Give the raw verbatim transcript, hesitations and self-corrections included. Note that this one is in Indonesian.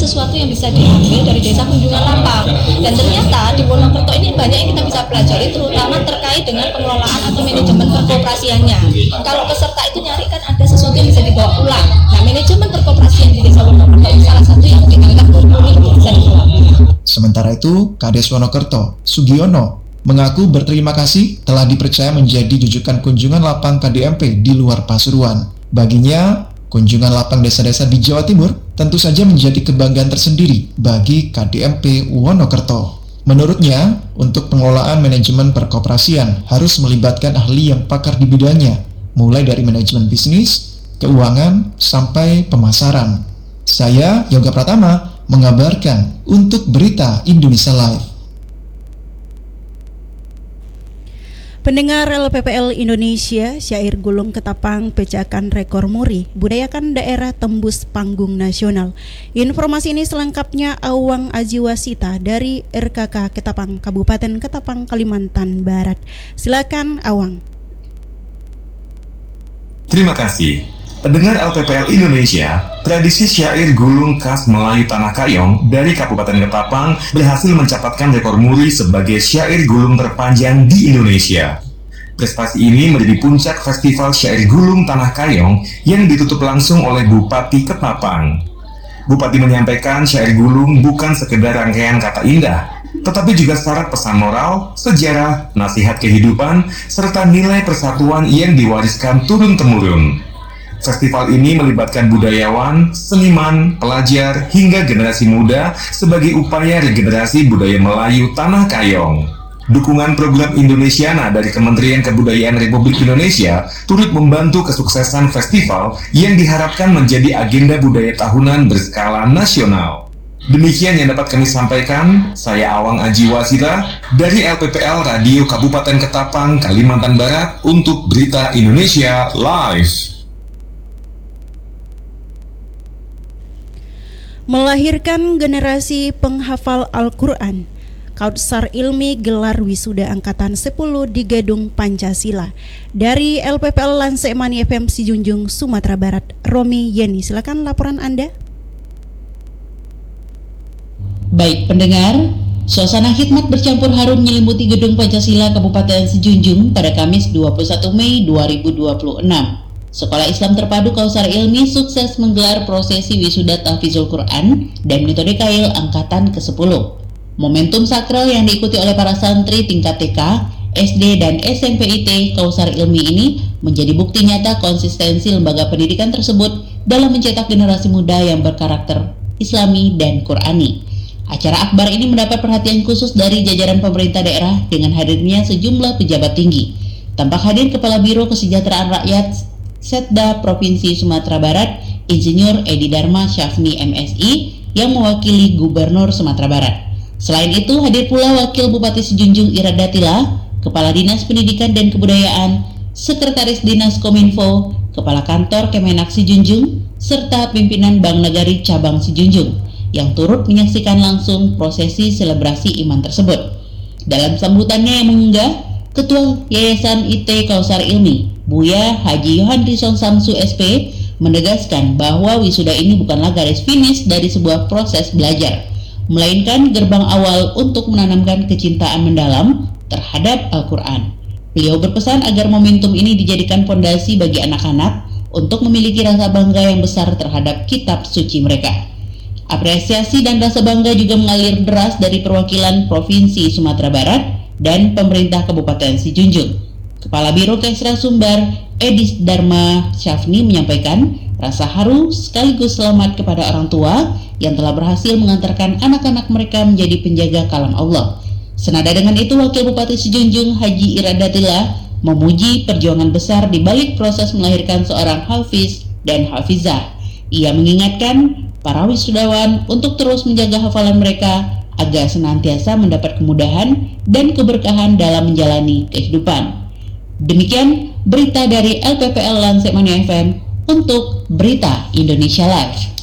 sesuatu yang bisa diambil dari Desa Kunjungan Lapang. Dan ternyata di Wonokerto ini banyak yang kita bisa pelajari, terutama terkait dengan pengelolaan atau manajemen perkoperasiannya. Kalau peserta itu nyari kan ada sesuatu yang bisa dibawa pulang. Nah, manajemen perkoperasian di Desa Wonokerto ini salah satu yang dianggap mumpuni bisa dibawa. Sementara itu, Kades Wonokerto, Sugiono, mengaku berterima kasih telah dipercaya menjadi jujukan kunjungan lapang K D M P di luar Pasuruan. Baginya, kunjungan lapang desa-desa di Jawa Timur tentu saja menjadi kebanggaan tersendiri bagi K D M P Wonokerto. Menurutnya, untuk pengelolaan manajemen perkoperasian harus melibatkan ahli yang pakar di bidangnya, mulai dari manajemen bisnis, keuangan, sampai pemasaran. Saya, Yoga Pratama, mengabarkan untuk Berita Indonesia Live. Pendengar L P P L Indonesia, syair Gulung Ketapang pecahkan rekor muri, budayakan daerah tembus panggung nasional. Informasi ini selengkapnya Awang Ajiwasita dari R K K Ketapang, Kabupaten Ketapang, Kalimantan Barat. Silakan Awang. Terima kasih. Pendengar L P P L Indonesia, tradisi syair gulung khas Melayu Tanah Kayong dari Kabupaten Ketapang berhasil mencatatkan rekor muri sebagai syair gulung terpanjang di Indonesia. Prestasi ini menjadi puncak Festival Syair Gulung Tanah Kayong yang ditutup langsung oleh Bupati Ketapang. Bupati menyampaikan syair gulung bukan sekedar rangkaian kata indah, tetapi juga syarat pesan moral, sejarah, nasihat kehidupan, serta nilai persatuan yang diwariskan turun-temurun. Festival ini melibatkan budayawan, seniman, pelajar, hingga generasi muda sebagai upaya regenerasi budaya Melayu Tanah Kayong. Dukungan program Indonesiana dari Kementerian Kebudayaan Republik Indonesia turut membantu kesuksesan festival yang diharapkan menjadi agenda budaya tahunan berskala nasional. Demikian yang dapat kami sampaikan, saya Awang Ajiwasita dari L P P L Radio Kabupaten Ketapang, Kalimantan Barat untuk Berita Indonesia Live. Melahirkan generasi penghafal Al-Quran, Kautsar Ilmi gelar wisuda angkatan sepuluh di Gedung Pancasila. Dari L P P L Lansemani F M Sijunjung, Sumatera Barat, Romi Yeni, silakan laporan Anda. Baik pendengar, suasana khidmat bercampur harum menyelimuti Gedung Pancasila Kabupaten Sijunjung pada Kamis dua puluh satu Mei dua ribu dua puluh enam. Sekolah Islam Terpadu Kautsar Ilmi sukses menggelar prosesi wisuda tahfizul Quran dan metode kail angkatan kesepuluh. Momentum sakral yang diikuti oleh para santri tingkat T K, S D, dan S M P I T Kautsar Ilmi ini menjadi bukti nyata konsistensi lembaga pendidikan tersebut dalam mencetak generasi muda yang berkarakter Islami dan Qurani. Acara akbar ini mendapat perhatian khusus dari jajaran pemerintah daerah dengan hadirnya sejumlah pejabat tinggi. Tampak hadir Kepala Biro Kesejahteraan Rakyat Setda Provinsi Sumatera Barat, Insinyur Edi Dharma Syafni M Si yang mewakili Gubernur Sumatera Barat. Selain itu, hadir pula Wakil Bupati Sijunjung Iradatila, Kepala Dinas Pendidikan dan Kebudayaan, Sekretaris Dinas Kominfo, Kepala Kantor Kemenak Sijunjung, serta pimpinan Bank Nagari Cabang Sijunjung yang turut menyaksikan langsung prosesi selebrasi iman tersebut. Dalam sambutannya yang mengunggah, Ketua Yayasan I T Kautsar Ilmi, Buya Haji Yohanrison Samsu S P, menegaskan bahwa wisuda ini bukanlah garis finish dari sebuah proses belajar, melainkan gerbang awal untuk menanamkan kecintaan mendalam terhadap Al-Quran. Beliau berpesan agar momentum ini dijadikan fondasi bagi anak-anak untuk memiliki rasa bangga yang besar terhadap kitab suci mereka. Apresiasi dan rasa bangga juga mengalir deras dari perwakilan Provinsi Sumatera Barat dan pemerintah Kabupaten Sijunjung. Kepala Biro Kesra Sumbar, Edi Dharma Syafni, menyampaikan rasa haru sekaligus selamat kepada orang tua yang telah berhasil mengantarkan anak-anak mereka menjadi penjaga kalam Allah. Senada dengan itu, Wakil Bupati Sijunjung Haji Iradatila memuji perjuangan besar di balik proses melahirkan seorang hafiz dan hafizah. Ia mengingatkan para wisudawan untuk terus menjaga hafalan mereka agar senantiasa mendapat kemudahan dan keberkahan dalam menjalani kehidupan. Demikian berita dari L P P L Lansemani F M untuk Berita Indonesia Live.